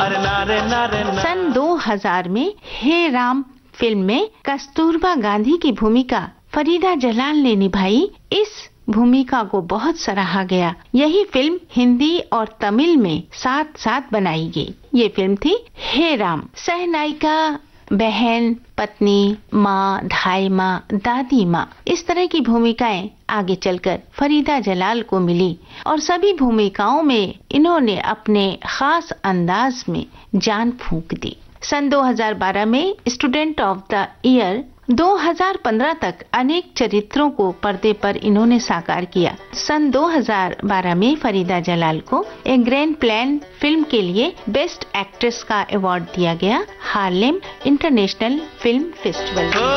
सन 2000 में हे राम फिल्म में कस्तूरबा गांधी की भूमिका फरीदा जलाल ने निभाई। इस भूमिका को बहुत सराहा गया। यही फिल्म हिंदी और तमिल में साथ साथ बनाई गई। ये फिल्म थी हे राम। सहनायिका, बहन, पत्नी, माँ, ढाई माँ, दादी माँ, इस तरह की भूमिकाएं आगे चलकर फरीदा जलाल को मिली और सभी भूमिकाओं में इन्होंने अपने खास अंदाज में जान फूंक दी। सन 2012 में स्टूडेंट ऑफ द ईयर, 2015 तक अनेक चरित्रों को पर्दे पर इन्होंने साकार किया। सन 2012 में फरीदा जलाल को ए ग्रैंड प्लान फिल्म के लिए बेस्ट एक्ट्रेस का अवार्ड दिया गया हार्लेम इंटरनेशनल फिल्म फेस्टिवल।